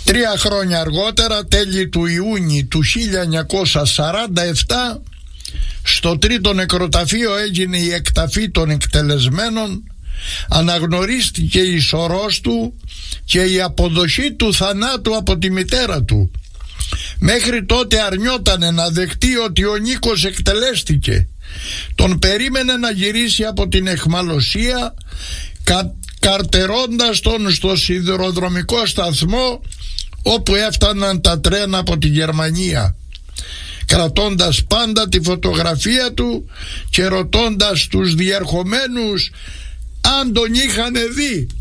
3 χρόνια αργότερα, τέλη του Ιούνιου του 1947, στο τρίτο νεκροταφείο έγινε η εκταφή των εκτελεσμένων, αναγνωρίστηκε η σωρός του και η αποδοχή του θανάτου από τη μητέρα του. Μέχρι τότε αρνιότανε να δεχτεί ότι ο Νίκος εκτελέστηκε. Τον περίμενε να γυρίσει από την αιχμαλωσία, καρτερώντας τον στο σιδηροδρομικό σταθμό όπου έφταναν τα τρένα από τη Γερμανία, κρατώντας πάντα τη φωτογραφία του και ρωτώντας τους διερχομένους αν τον είχαν δει.